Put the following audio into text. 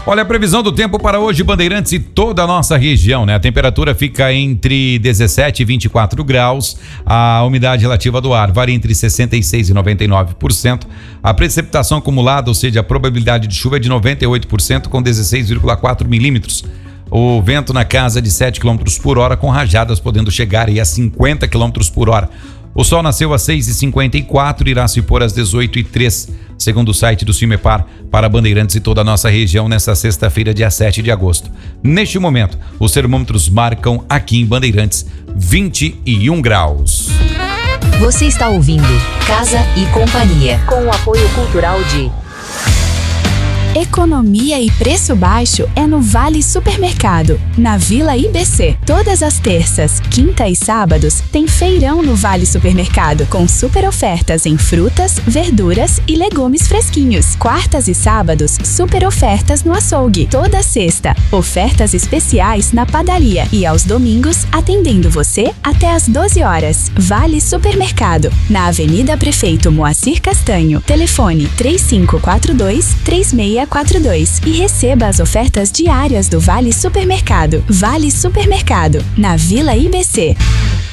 Olha a previsão do tempo para hoje, Bandeirantes e toda a nossa região, né? A temperatura fica entre 17 e 24 graus, a umidade relativa do ar varia entre 66% e 99%, a precipitação acumulada, ou seja, a probabilidade de chuva é de 98% com 16,4 milímetros. O vento na casa de 7 km por hora, com rajadas podendo chegar aí a 50 km por hora. O sol nasceu às 6h54 e irá se pôr às 18h03, segundo o site do CIMEPAR, para Bandeirantes e toda a nossa região nesta sexta-feira, dia 7 de agosto. Neste momento, os termômetros marcam aqui em Bandeirantes 21 graus. Você está ouvindo Casa e Companhia, com o apoio cultural de... Economia e preço baixo é no Vale Supermercado, na Vila IBC. Todas as terças, quinta e sábados tem feirão no Vale Supermercado, com super ofertas em frutas, verduras e legumes fresquinhos. Quartas e sábados, super ofertas no açougue. Toda sexta, ofertas especiais na padaria e aos domingos, atendendo você até às 12 horas. Vale Supermercado, na Avenida Prefeito Moacir Castanho. Telefone 3542-3642 e receba as ofertas diárias do Vale Supermercado. Vale Supermercado, na Vila IBC.